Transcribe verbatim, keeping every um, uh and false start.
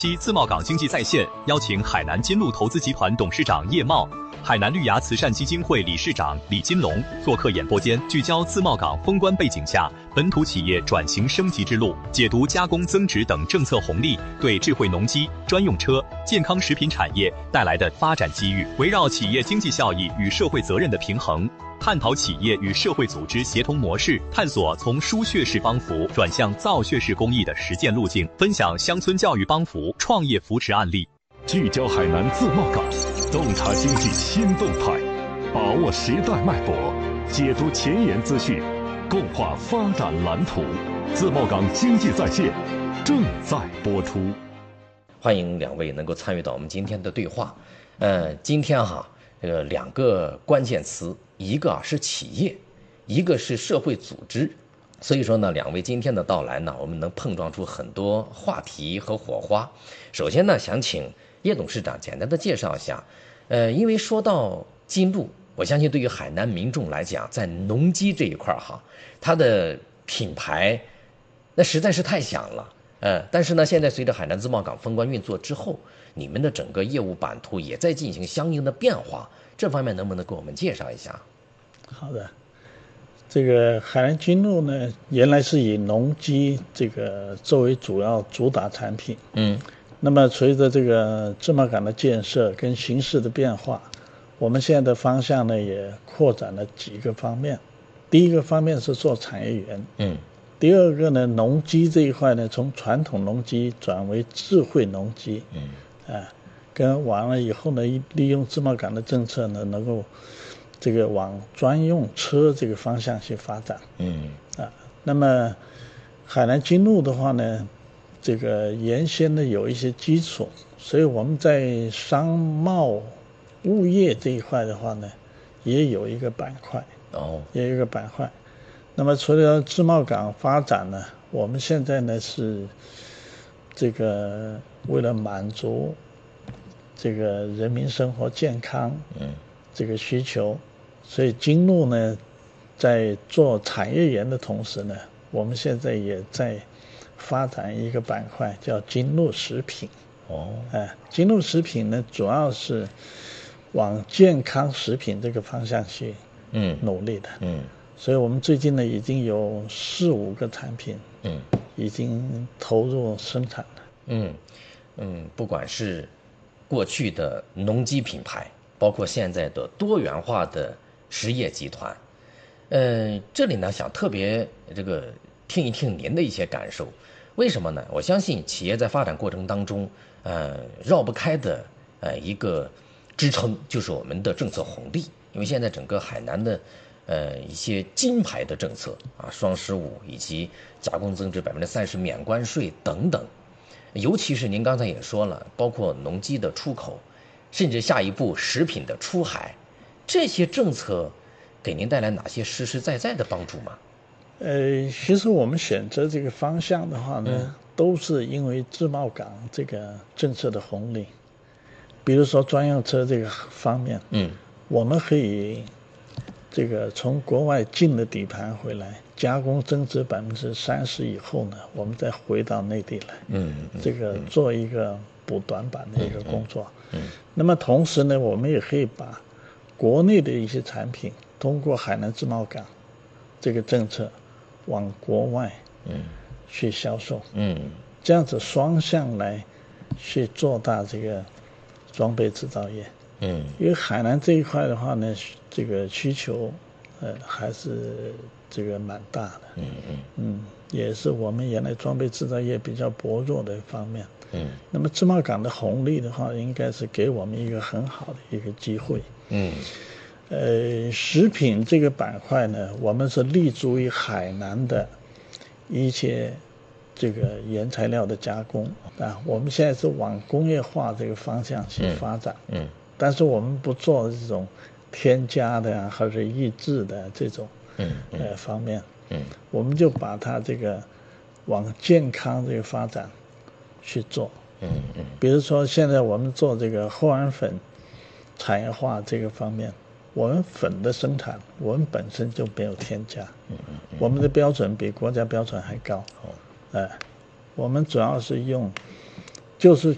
期自贸港经济在线邀请海南金鹿投资集团董事长叶茂、海南绿芽慈善基金会理事长李金龙做客演播间，聚焦自贸港封关背景下本土企业转型升级之路，解读加工增值等政策红利对智慧农机、专用车、健康食品产业带来的发展机遇，围绕企业经济效益与社会责任的平衡，探讨企业与社会组织协同模式，探索从输血式帮扶转向造血式公益的实践路径，分享乡村教育帮扶、创业扶持案例， 聚焦海南自贸港，洞察经济新动态，把握时代脉搏，解读前沿资讯，共话发展蓝图。自贸港经济在线正在播出。 欢迎两位能够参与到我们今天的对话。呃，今天哈，这个两个关键词，一个啊是企业，一个是社会组织。所以说呢，两位今天的到来呢，我们能碰撞出很多话题和火花。首先呢，想请叶董事长简单的介绍一下。呃，因为说到金鹿，我相信对于海南民众来讲，在农机这一块哈，它的品牌那实在是太响了。呃，但是呢，现在随着海南自贸港封关运作之后，你们的整个业务版图也在进行相应的变化，这方面能不能给我们介绍一下？ 好的，这个海南金鹿呢，原来是以农机这个作为主要主打产品。 嗯， 那么随着这个自贸港的建设跟形势的变化，我们现在的方向呢也扩展了几个方面。第一个方面是做产业园。 嗯。 第二个呢，农机这一块呢，从传统农机转为智慧农机。 嗯。 啊，跟完了以后呢，利用自贸港的政策呢，能够这个往专用车这个方向去发展。 嗯。 啊，那么海南金鹿的话呢，这个原先呢有一些基础，所以我们在商贸物业这一块的话呢，也有一个板块。 哦。 也有一个板块。那么除了自贸港发展呢，我们现在呢是这个为了满足这个人民生活健康嗯这个需求，所以金鹿呢在做产业园的同时呢，我们现在也在发展一个板块叫金鹿食品。 哦。 哎，金鹿食品呢主要是往健康食品这个方向去嗯努力的。 嗯。 所以我们最近呢已经有四五个产品， 嗯， 已经投入生产了。 嗯嗯，不管是过去的农机品牌，包括现在的多元化的实业集团，呃，这里呢想特别这个听一听您的一些感受。为什么呢？我相信企业在发展过程当中，呃，绕不开的呃一个支撑就是我们的政策红利，因为现在整个海南的。呃，一些金牌的政策啊，双十五以及加工增值百分之三十免关税等等，尤其是您刚才也说了，包括农机的出口，甚至下一步食品的出海，这些政策给您带来哪些实实在在的帮助吗？ 呃，其实我们选择这个方向的话呢， 嗯、 都是因为自贸港这个政策的红利，比如说专用车这个方面， 嗯， 我们可以。这个从国外进了底盘回来，加工增值百分之三十以后呢，我们再回到内地来， 嗯， 这个做一个补短板的一个工作。 嗯， 那么同时呢，我们也可以把国内的一些产品通过海南自贸港这个政策往国外嗯去销售， 嗯， 这样子双向来去做大这个装备制造业。 嗯， 因为海南这一块的话呢，这个需求，呃，还是这个蛮大的。 嗯嗯嗯，也是我们原来装备制造业比较薄弱的方面。 嗯， 那么自贸港的红利的话，应该是给我们一个很好的一个机会。 嗯， 呃，食品这个板块呢，我们是立足于海南的一些这个原材料的加工啊，我们现在是往工业化这个方向去发展。 嗯。嗯但是我们不做这种添加的啊，或者抑制的这种嗯呃方面， 嗯， 我们就把它这个往健康这个发展去做， 嗯嗯， 比如说现在我们做这个厚饵粉产业化这个方面，我们粉的生产我们本身就没有添加， 嗯嗯， 我们的标准比国家标准还高， 哦， 哎、呃，我们主要是用就是